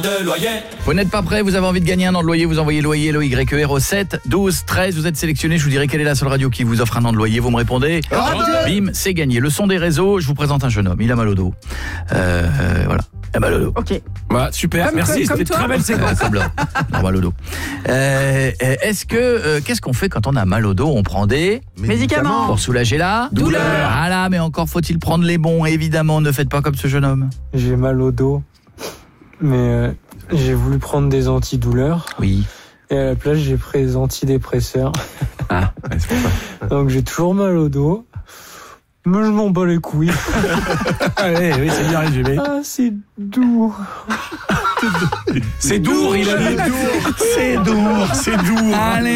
de loyer. Vous n'êtes pas prêts, vous avez envie de gagner un an de loyer, vous envoyez loyer LOYER au 7 12 13, vous êtes sélectionné, je vous dirai quelle est la seule radio qui vous offre un an de loyer, vous me répondez. Bim, c'est gagné. Le son des réseaux, je vous présente un jeune homme, il a mal au dos. Voilà. Il a mal au dos. Ok. Ouais, super, merci, c'était très belle séquence. Comme là, il a mal au dos. Qu'est-ce qu'on fait quand on a mal au dos? On prend des Médicaments. pour soulager la Douleur. Voilà, mais encore faut-il prendre les bons, évidemment, ne faites pas comme ce jeune homme. J'ai mal au dos, mais j'ai voulu prendre des antidouleurs. Oui. Et à la place, j'ai pris des antidépresseurs. Ah, ouais, c'est pour ça. Donc j'ai toujours mal au dos. Mais je m'en bats les couilles. Allez, oui, c'est bien résumé. Ah, c'est doux. C'est doux, il a dit doux. C'est doux, c'est doux. Allez.